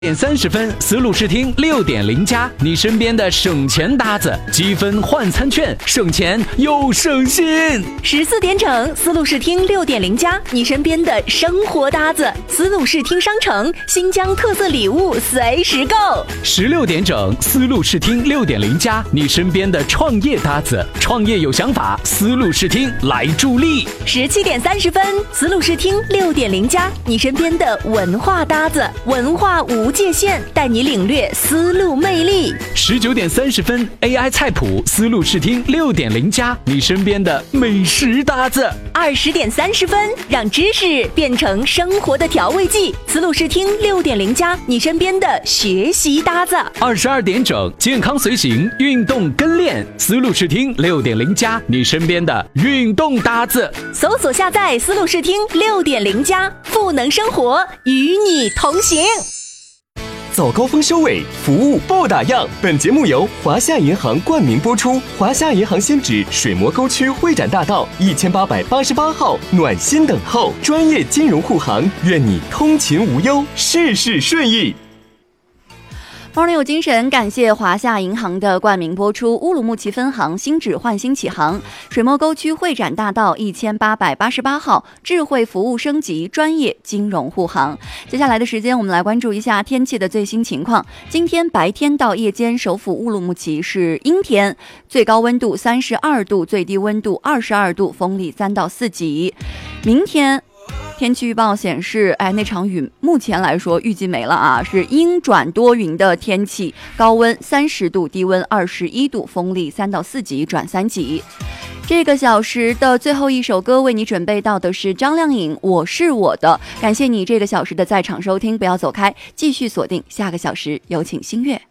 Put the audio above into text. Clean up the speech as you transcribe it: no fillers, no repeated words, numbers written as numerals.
30分，思路视听6.0+，你身边的省钱搭子，积分换餐券，省钱又省心。 14点整，思路视听6.0+，你身边的生活搭子，思路视听商城，新疆特色礼物随时购。 16点整，思路视听6.0+，你身边的创业搭子，创业有想法，思路视听来助力。 17点30分，思路视听6.0+，你身边的文化搭子，文化无界限，带你领略思路魅力。 19点30分 ，AI 菜谱，思路视听6.0+，你身边的美食搭子。 20点30分，让知识变成生活的调味剂，思路视听6.0+，你身边的学习搭子。 22点整，健康随行，运动跟练，思路视听6.0+，你身边的运动搭子。 搜索下载思路视听6.0+，赋能生活，与你同行。 早高峰收尾，服务不打烊。本节目由华夏银行冠名播出。华夏银行现址水磨沟区会展大道1888号，暖心等候，专业金融护航，愿你通勤无忧，事事顺意。 帮人有精神，感谢华夏银行的冠名播出。乌鲁木齐分行新址焕新启航，水磨沟区会展大道1888号，智慧服务升级，专业金融护航。接下来的时间，我们来关注一下天气的最新情况。今天白天到夜间，首府乌鲁木齐是阴天，最高温度32度，最低温度22度，风力3到4级。明天天气预报显示，那场雨目前来说预计没了啊，是阴转多云的天气，高温30度，低温21度，风力3到4级转3级。这个小时的最后一首歌为你准备到的是张靓颖《我是我的》，感谢你这个小时的在场收听，不要走开，继续锁定下个小时，有请新月。